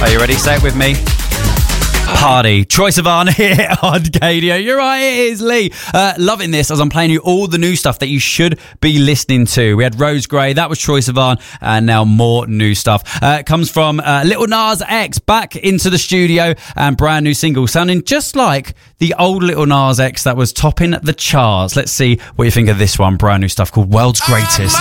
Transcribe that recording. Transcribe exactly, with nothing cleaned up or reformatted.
Are you ready? Say it with me. Party. Troye Sivan here on Gaydio. You're right, it is Lee. Uh, loving this as I'm playing you all the new stuff that you should be listening to. We had Rose Gray, that was Troye Sivan, and now more new stuff. Uh, it comes from uh, Lil Nas X back into the studio and brand new single, sounding just like the old Lil Nas X that was topping the charts. Let's see what you think of this one. Brand new stuff called World's Greatest.